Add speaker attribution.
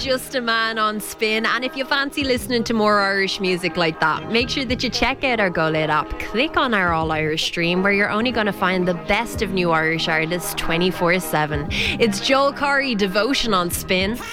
Speaker 1: Just a Man on Spin. And if you fancy listening to more Irish music like that, make sure that you check out our Go Loud app. Click on our All Irish stream, where you're only going to find the best of new Irish artists 24/7. It's Joel Corry, Devotion on Spin.